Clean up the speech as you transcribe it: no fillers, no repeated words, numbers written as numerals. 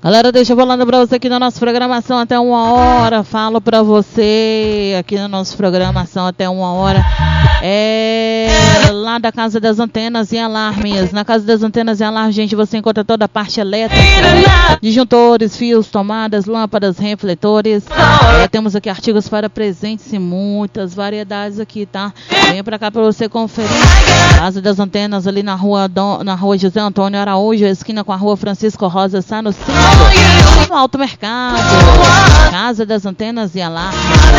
Galera, deixa eu falando pra você aqui na nossa programação até 1h. Falo pra você aqui na nossa programação até 1h. Lá da Casa das Antenas e Alarmes. Na Casa das Antenas e Alarmes, gente, você encontra toda a parte elétrica, disjuntores, fios, tomadas, lâmpadas, refletores. Temos aqui artigos para presentes e muitas variedades aqui, tá? Venha pra cá pra você conferir. Casa das Antenas ali na rua José Antônio Araújo, esquina com a rua Francisco Rosa Sá, no Alto Mercado. Casa das Antenas e Alarmes.